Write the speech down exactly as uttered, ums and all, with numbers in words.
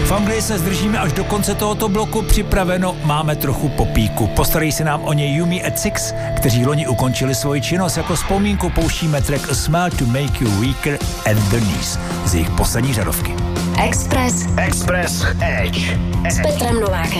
V Anglii se zdržíme až do konce tohoto bloku, připraveno máme trochu popíku. Postarají se nám o něj Yumi at Six, kteří loni ukončili svoji činnost. Jako vzpomínku pouštíme track A Smile to Make You Weaker at the Knees z jejich poslední řadovky. Express. Express Edge. S Petrem Novákem.